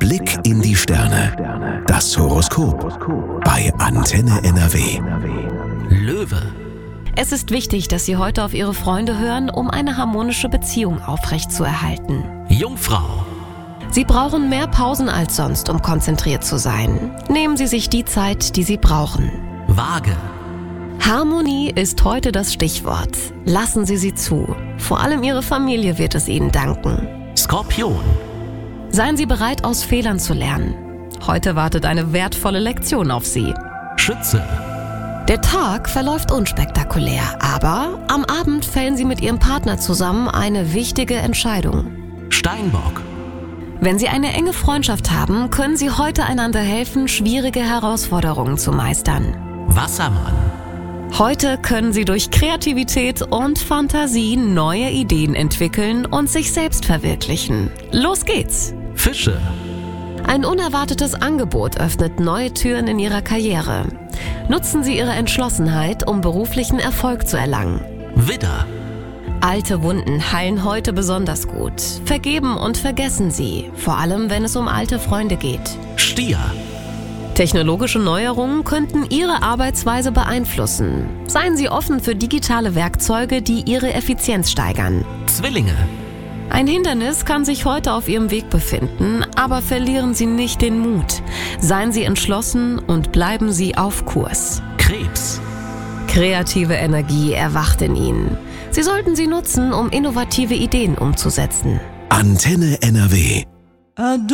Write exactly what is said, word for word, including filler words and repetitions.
Blick in die Sterne. Das Horoskop bei Antenne N R W. Löwe. Es ist wichtig, dass Sie heute auf Ihre Freunde hören, um eine harmonische Beziehung aufrechtzuerhalten. Jungfrau. Sie brauchen mehr Pausen als sonst, um konzentriert zu sein. Nehmen Sie sich die Zeit, die Sie brauchen. Waage. Harmonie ist heute das Stichwort. Lassen Sie sie zu. Vor allem Ihre Familie wird es Ihnen danken. Skorpion. Seien Sie bereit, aus Fehlern zu lernen. Heute wartet eine wertvolle Lektion auf Sie. Schütze. Der Tag verläuft unspektakulär, aber am Abend fällen Sie mit Ihrem Partner zusammen eine wichtige Entscheidung. Steinbock. Wenn Sie eine enge Freundschaft haben, können Sie heute einander helfen, schwierige Herausforderungen zu meistern. Wassermann. Heute können Sie durch Kreativität und Fantasie neue Ideen entwickeln und sich selbst verwirklichen. Los geht's! Fische. Ein unerwartetes Angebot öffnet neue Türen in Ihrer Karriere. Nutzen Sie Ihre Entschlossenheit, um beruflichen Erfolg zu erlangen. Widder. Alte Wunden heilen heute besonders gut. Vergeben und vergessen Sie, vor allem wenn es um alte Freunde geht. Stier. Technologische Neuerungen könnten Ihre Arbeitsweise beeinflussen. Seien Sie offen für digitale Werkzeuge, die Ihre Effizienz steigern. Zwillinge. Ein Hindernis kann sich heute auf Ihrem Weg befinden, aber verlieren Sie nicht den Mut. Seien Sie entschlossen und bleiben Sie auf Kurs. Krebs. Kreative Energie erwacht in Ihnen. Sie sollten sie nutzen, um innovative Ideen umzusetzen. Antenne N R W.